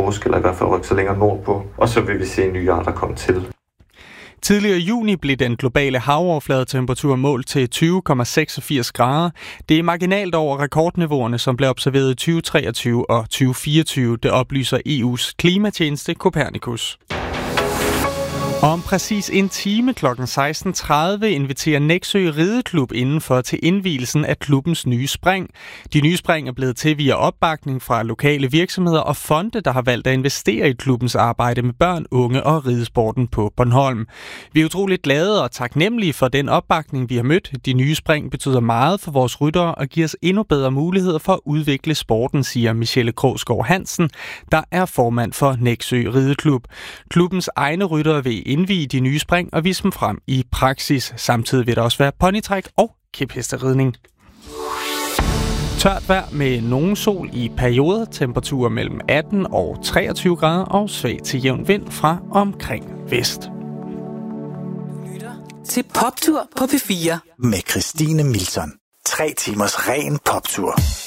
forskel, eller i hvert fald rykke sig længere nordpå, og så vil vi se nye arter komme til. Tidligere i juni blev den globale havoverfladetemperatur målt til 20,86 grader. Det er marginalt over rekordniveauerne, som blev observeret i 2023 og 2024, det oplyser EU's klimatjeneste Copernicus. Om præcis en time kl. 16.30 inviterer Nexø Rideklub indenfor til indvielsen af klubbens nye spring. De nye spring er blevet til via opbakning fra lokale virksomheder og fonde, der har valgt at investere i klubbens arbejde med børn, unge og ridesporten på Bornholm. Vi er utroligt glade og taknemmelige for den opbakning, vi har mødt. De nye spring betyder meget for vores ryttere og giver os endnu bedre muligheder for at udvikle sporten, siger Michelle Krogsgaard Hansen, der er formand for Nexø Rideklub. Klubbens egne ryttere vil indvie de nye spring og vise dem frem i praksis. Samtidig vil der også være ponytræk og kæphesteridning. Tørt vejr med nogen sol i perioder, temperaturer mellem 18 og 23 grader og svag til jævn vind fra omkring vest. Til Poptur på P4 med Christine Milton. 3 timers ren poptur.